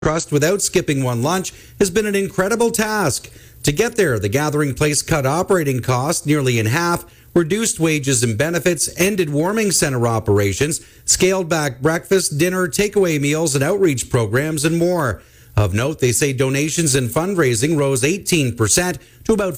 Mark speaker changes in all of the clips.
Speaker 1: crust without skipping one lunch has been an incredible task. To get there, the Gathering Place cut operating costs nearly in half, reduced wages and benefits, ended warming center operations, scaled back breakfast, dinner, takeaway meals, and outreach programs, and more. Of note, they say donations and fundraising rose 18% to about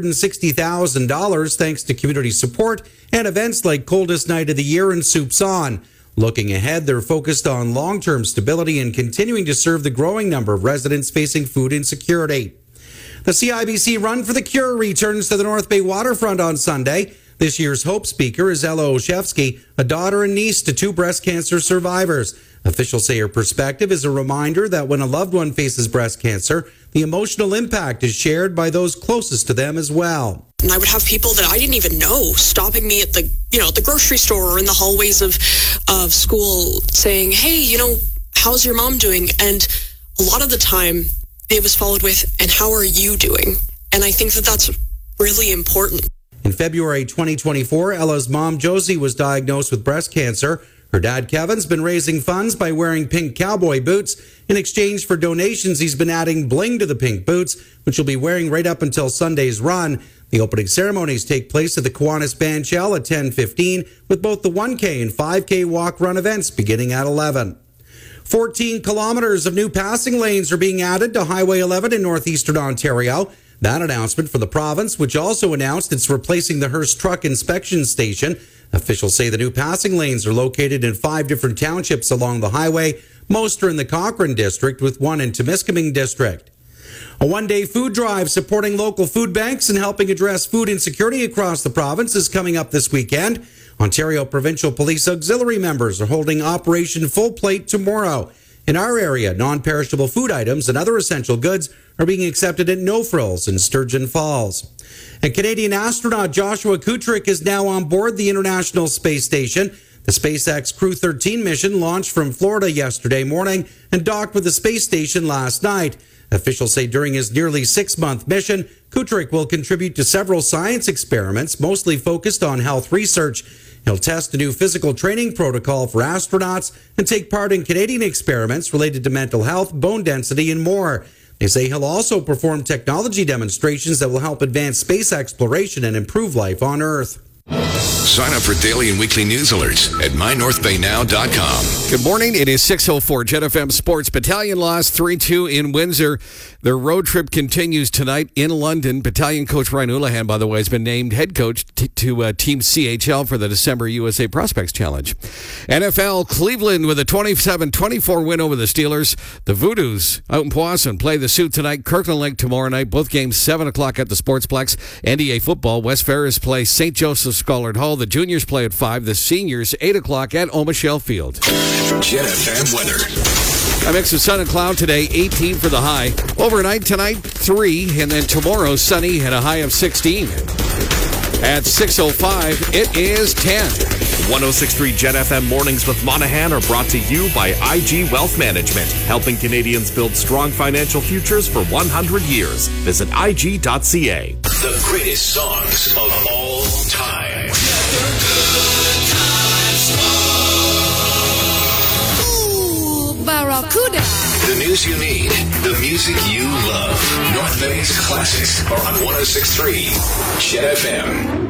Speaker 1: $460,000 thanks to community support and events like Coldest Night of the Year and Soups On. Looking ahead, they're focused on long-term stability and continuing to serve the growing number of residents facing food insecurity. The CIBC Run for the Cure returns to the North Bay waterfront on Sunday. This year's Hope speaker is Ella Olszewski, a daughter and niece to two breast cancer survivors. Officials say her perspective is a reminder that when a loved one faces breast cancer, the emotional impact is shared by those closest to them as well.
Speaker 2: And I would have people that I didn't even know stopping me at the grocery store or in the hallways of school saying, hey, how's your mom doing? And a lot of the time it was followed with, and how are you doing? And I think that that's really important.
Speaker 1: In February 2024, Ella's mom, Josie, was diagnosed with breast cancer. Her dad, Kevin's been raising funds by wearing pink cowboy boots. In exchange for donations, he's been adding bling to the pink boots, which he'll be wearing right up until Sunday's run. The opening ceremonies take place at the Kiwanis Band Shell at 10:15, with both the 1K and 5K walk-run events beginning at 11. 14 kilometers of new passing lanes are being added to Highway 11 in northeastern Ontario. That announcement from the province, which also announced it's replacing the Hearst Truck Inspection Station. Officials say the new passing lanes are located in 5 different townships along the highway. Most are in the Cochrane district, with one in Temiskaming district. A one-day food drive supporting local food banks and helping address food insecurity across the province is coming up this weekend. Ontario Provincial Police Auxiliary members are holding Operation Full Plate tomorrow. In our area, non-perishable food items and other essential goods are being accepted at No Frills in Sturgeon Falls. And Canadian astronaut Joshua Kutrick is now on board the International Space Station. The SpaceX Crew 13 mission launched from Florida yesterday morning and docked with the space station last night. Officials say during his nearly 6-month mission, Kutrick will contribute to several science experiments, mostly focused on health research. He'll test a new physical training protocol for astronauts and take part in Canadian experiments related to mental health, bone density, and more. They say he'll also perform technology demonstrations that will help advance space exploration and improve life on Earth.
Speaker 3: Sign up for daily and weekly news alerts at mynorthbaynow.com.
Speaker 4: Good morning. It is 6:04. Jet FM Sports Battalion lost 3-2 in Windsor. Their road trip continues tonight in London. Battalion coach Ryan Houlihan, by the way, has been named head coach to Team CHL for the December USA Prospects Challenge. NFL, Cleveland with a 27-24 win over the Steelers. The Voodoos out in Powassan play the Sioux tonight. Kirkland Lake tomorrow night. Both games 7 o'clock at the Sportsplex. NDA football, West Ferris play St. Joseph Schollard Hall. The juniors play at 5. The seniors 8 o'clock at O'Michelle Field.
Speaker 3: Jet FM weather.
Speaker 4: A mix of sun and cloud today, 18 for the high. Overnight tonight, 3, and then tomorrow sunny and a high of 16. At 6:05, it is 10.
Speaker 5: 106.3 Jet FM Mornings with Monahan are brought to you by IG Wealth Management, helping Canadians build strong financial futures for 100 years. Visit IG.ca.
Speaker 3: The greatest songs of all time.
Speaker 6: Barracuda.
Speaker 3: The news you need, the music you love. North Bay's classics are on 106.3 Jet FM.